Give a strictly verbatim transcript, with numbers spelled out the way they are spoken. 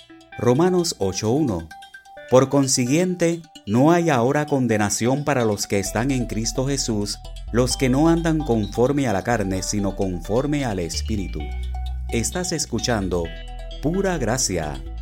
Romanos ocho uno. Por consiguiente, no hay ahora condenación para los que están en Cristo Jesús, los que no andan conforme a la carne, sino conforme al Espíritu. Estás escuchando Pura Gracia.